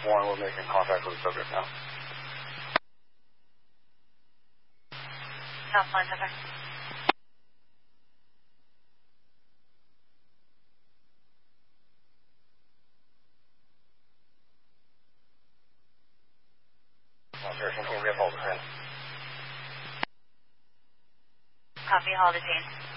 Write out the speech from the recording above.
Warren, we're making contact with the subject now. Southline Center. Operation, can we hold the hand? Copy, hold the team.